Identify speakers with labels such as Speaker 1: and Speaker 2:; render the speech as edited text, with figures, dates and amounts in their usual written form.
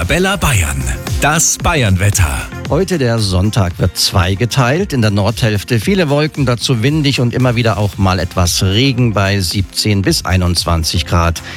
Speaker 1: Arabella Bayern. Das Bayernwetter.
Speaker 2: Heute der Sonntag wird zweigeteilt. In der Nordhälfte viele Wolken, dazu windig und immer wieder auch mal etwas Regen bei 17 bis 21 Grad.